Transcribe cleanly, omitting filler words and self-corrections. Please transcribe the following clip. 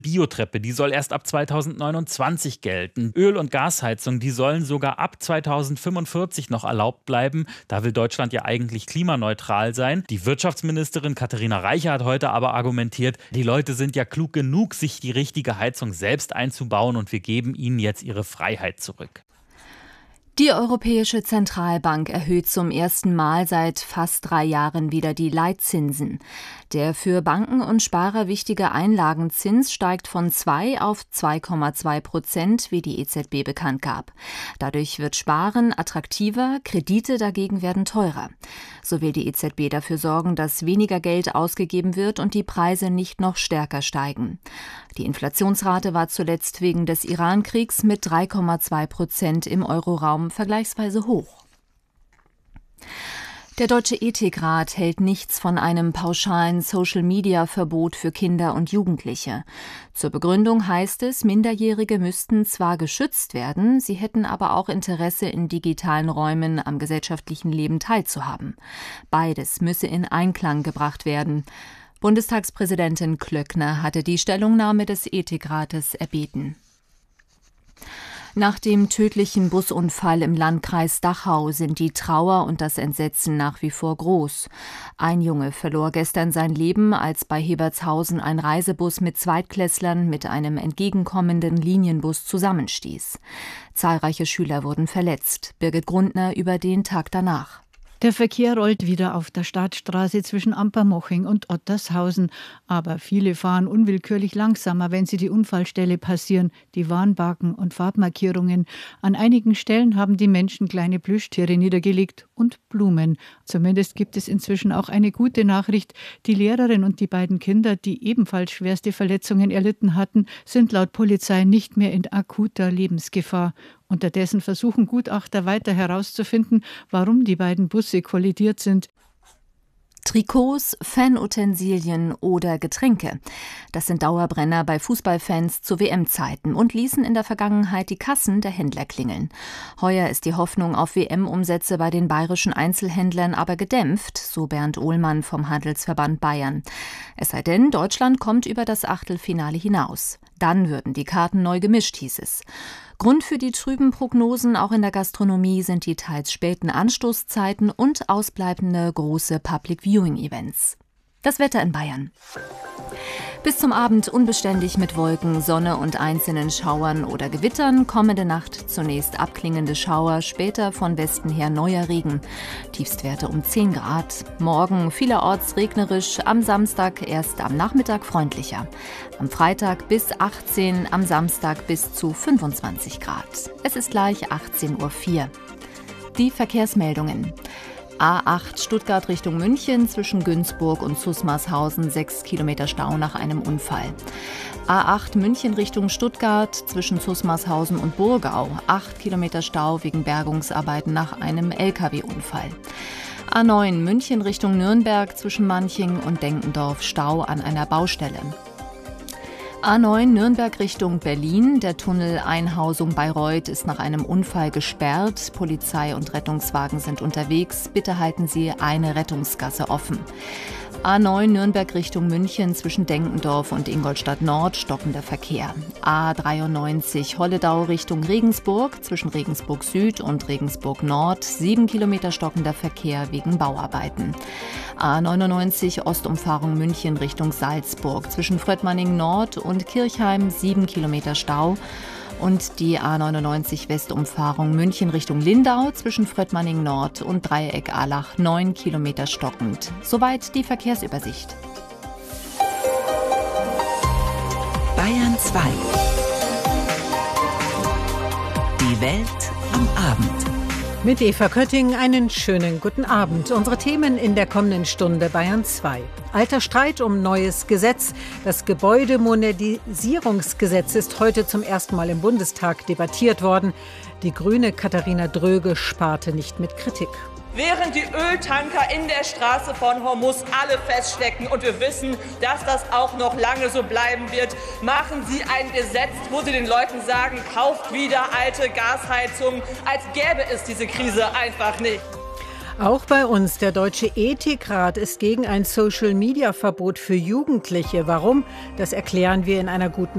Biotreppe, die soll erst ab 2029 gelten. Öl- und Gasheizung, die sollen sogar ab 2045 noch erlaubt bleiben. Da will Deutschland ja eigentlich klimaneutral sein. Die Wirtschaftsministerin Katharina Reiche hat heute aber argumentiert, die Leute sind ja klug genug, sich die richtige Heizung selbst einzubauen und wir geben ihnen jetzt ihre Freiheit zurück. Die Europäische Zentralbank erhöht zum ersten Mal seit fast 3 Jahren wieder die Leitzinsen. Der für Banken und Sparer wichtige Einlagenzins steigt von 2 auf 2,2%, wie die EZB bekannt gab. Dadurch wird Sparen attraktiver, Kredite dagegen werden teurer. So will die EZB dafür sorgen, dass weniger Geld ausgegeben wird und die Preise nicht noch stärker steigen. Die Inflationsrate war zuletzt wegen des Iran-Kriegs mit 3,2% im Euroraum vergleichsweise hoch. Der Deutsche Ethikrat hält nichts von einem pauschalen Social-Media-Verbot für Kinder und Jugendliche. Zur Begründung heißt es, Minderjährige müssten zwar geschützt werden, sie hätten aber auch Interesse in digitalen Räumen am gesellschaftlichen Leben teilzuhaben. Beides müsse in Einklang gebracht werden. Bundestagspräsidentin Klöckner hatte die Stellungnahme des Ethikrates erbeten. Nach dem tödlichen Busunfall im Landkreis Dachau sind die Trauer und das Entsetzen nach wie vor groß. Ein Junge verlor gestern sein Leben, als bei Hebertshausen ein Reisebus mit Zweitklässlern mit einem entgegenkommenden Linienbus zusammenstieß. Zahlreiche Schüler wurden verletzt. Birgit Grundner über den Tag danach. Der Verkehr rollt wieder auf der Stadtstraße zwischen Ampermoching und Ottershausen. Aber viele fahren unwillkürlich langsamer, wenn sie die Unfallstelle passieren, die Warnbalken und Farbmarkierungen. An einigen Stellen haben die Menschen kleine Plüschtiere niedergelegt und Blumen. Zumindest gibt es inzwischen auch eine gute Nachricht. Die Lehrerin und die beiden Kinder, die ebenfalls schwerste Verletzungen erlitten hatten, sind laut Polizei nicht mehr in akuter Lebensgefahr. Unterdessen versuchen Gutachter weiter herauszufinden, warum die beiden Busse kollidiert sind. Trikots, Fanutensilien oder Getränke. Das sind Dauerbrenner bei Fußballfans zu WM-Zeiten und ließen in der Vergangenheit die Kassen der Händler klingeln. Heuer ist die Hoffnung auf WM-Umsätze bei den bayerischen Einzelhändlern aber gedämpft, so Bernd Ohlmann vom Handelsverband Bayern. Es sei denn, Deutschland kommt über das Achtelfinale hinaus. Dann würden die Karten neu gemischt, hieß es. Grund für die trüben Prognosen auch in der Gastronomie sind die teils späten Anstoßzeiten und ausbleibende große Public-Viewing-Events. Das Wetter in Bayern. Bis zum Abend unbeständig mit Wolken, Sonne und einzelnen Schauern oder Gewittern. Kommende Nacht zunächst abklingende Schauer, später von Westen her neuer Regen. Tiefstwerte um 10 Grad. Morgen vielerorts regnerisch, am Samstag erst am Nachmittag freundlicher. Am Freitag bis 18, am Samstag bis zu 25 Grad. Es ist gleich 18:04 Uhr. Die Verkehrsmeldungen. A8 Stuttgart Richtung München zwischen Günzburg und Susmarshausen 6 Kilometer Stau nach einem Unfall. A8 München Richtung Stuttgart zwischen Susmarshausen und Burgau 8 Kilometer Stau wegen Bergungsarbeiten nach einem Lkw-Unfall. A9 München Richtung Nürnberg zwischen Manching und Denkendorf Stau an einer Baustelle. A9 Nürnberg Richtung Berlin. Der Tunnel Einhausung Bayreuth ist nach einem Unfall gesperrt. Polizei und Rettungswagen sind unterwegs. Bitte halten Sie eine Rettungsgasse offen. A9 Nürnberg Richtung München zwischen Denkendorf und Ingolstadt Nord stockender Verkehr. A93 Holledau Richtung Regensburg zwischen Regensburg Süd und Regensburg Nord 7 Kilometer stockender Verkehr wegen Bauarbeiten. A99 Ostumfahrung München Richtung Salzburg zwischen Fröttmanning Nord und Kirchheim 7 Kilometer Stau. Und die A99 Westumfahrung München Richtung Lindau zwischen Fröttmanning Nord und Dreieck Allach 9 Kilometer stockend. Soweit die Verkehrsübersicht. Bayern 2. Die Welt am Abend. Mit Eva Kötting einen schönen guten Abend. Unsere Themen in der kommenden Stunde Bayern 2. Alter Streit um neues Gesetz. Das Gebäudemodernisierungsgesetz ist heute zum ersten Mal im Bundestag debattiert worden. Die Grüne Katharina Dröge sparte nicht mit Kritik. Während die Öltanker in der Straße von Hormuz alle feststecken und wir wissen, dass das auch noch lange so bleiben wird, machen Sie ein Gesetz, wo Sie den Leuten sagen, kauft wieder alte Gasheizungen, als gäbe es diese Krise einfach nicht. Auch bei uns, der Deutsche Ethikrat ist gegen ein Social-Media-Verbot für Jugendliche. Warum? Das erklären wir in einer guten